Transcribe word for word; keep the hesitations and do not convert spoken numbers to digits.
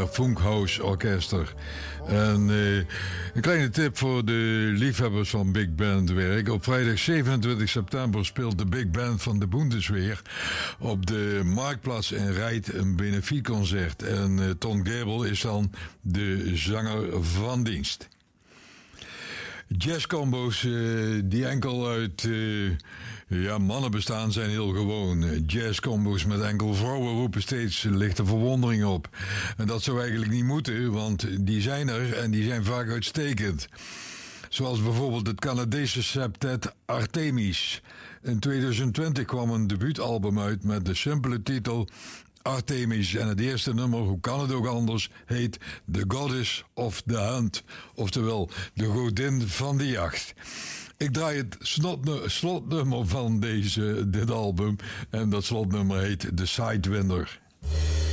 Berliner Funkhaus Orchester. En uh, een kleine tip voor de liefhebbers van big band werk. Op vrijdag zevenentwintig september speelt de big band van de Bundeswehr op de Marktplaats in Rijt een benefietconcert. En uh, Ton Gabel is dan de zanger van dienst. Jazzcombo's uh, die enkel uit uh, ja, mannen bestaan zijn heel gewoon. Jazzcombo's met enkel vrouwen roepen steeds lichte verwondering op. En dat zou eigenlijk niet moeten, want die zijn er en die zijn vaak uitstekend. Zoals bijvoorbeeld het Canadese septet Artemis. In twintig twintig kwam een debuutalbum uit met de simpele titel Artemis. En het eerste nummer, hoe kan het ook anders, heet The Goddess of the Hunt. Oftewel, de godin van de jacht. Ik draai het slotnu- slotnummer van deze, dit album. En dat slotnummer heet The Sidewinder.